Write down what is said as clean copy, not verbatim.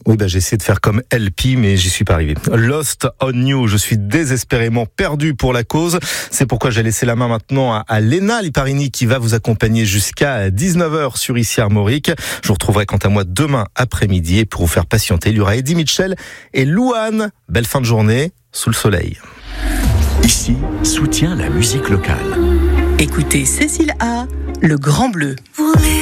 Oui, j'ai essayé de faire comme LP, mais j'y suis pas arrivé. Lost on You, je suis désespérément perdu pour la cause. C'est pourquoi j'ai laissé la main maintenant à Léna Liparini qui va vous accompagner jusqu'à 19h sur Ici Armorique. Je vous retrouverai quant à moi demain après-midi et pour vous faire patienter, il y aura Eddie Mitchell et Louane. Belle fin de journée sous le soleil. Ici, soutient la musique locale. Écoutez Cécile A, Le Grand Bleu.